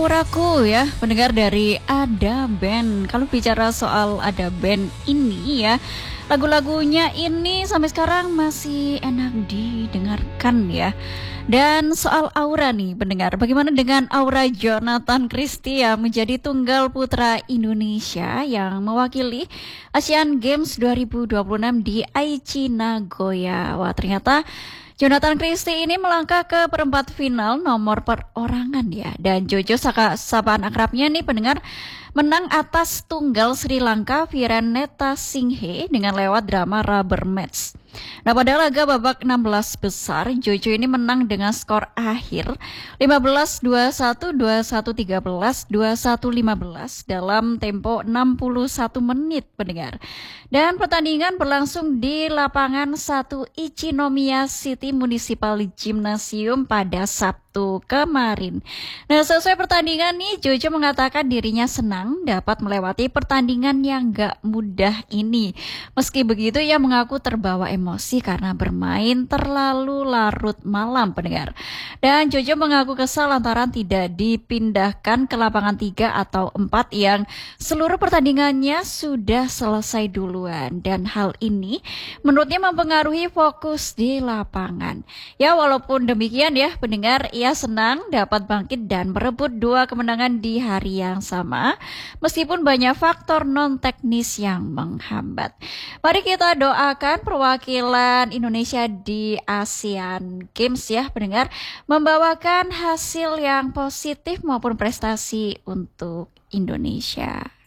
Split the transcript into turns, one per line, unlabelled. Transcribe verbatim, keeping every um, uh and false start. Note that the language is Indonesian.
Auraku ya, pendengar dari Ada Band. Kalau bicara soal Ada Band ini ya, lagu-lagunya ini sampai sekarang masih enak didengarkan ya. Dan soal aura nih pendengar, bagaimana dengan aura Jonathan Christie yang menjadi tunggal putra Indonesia yang mewakili Asian Games dua ribu dua puluh enam di Aichi, Nagoya. Wah, ternyata Jonathan Christie ini melangkah ke perempat final nomor perorangan ya. Dan Jojo Saka, sapaan akrabnya nih pendengar, menang atas tunggal Sri Lanka Vireneta Singhe dengan lewat drama rubber match. Nah, pada laga babak enam belas besar, Jojo ini menang dengan skor akhir lima belas dua puluh satu, dua puluh satu tiga belas, dua puluh satu lima belas dalam tempo enam puluh satu menit pendengar. Dan pertandingan berlangsung di lapangan satu Ichinomiya City Municipal Gymnasium pada Sabtu kemarin. Nah, selesai pertandingan nih, Jojo mengatakan dirinya senang dapat melewati pertandingan yang gak mudah ini. Meski begitu, ia mengaku terbawa emosi karena bermain terlalu larut malam pendengar. Dan Jojo mengaku kesal lantaran tidak dipindahkan ke lapangan tiga atau empat yang seluruh pertandingannya sudah selesai duluan. Dan hal ini menurutnya mempengaruhi fokus di lapangan. Ya, walaupun demikian ya pendengar, ia senang dapat bangkit dan merebut dua kemenangan di hari yang sama meskipun banyak faktor non teknis yang menghambat. Mari kita doakan perwakilan Indonesia di Asian Games ya pendengar, membawakan hasil yang positif maupun prestasi untuk Indonesia.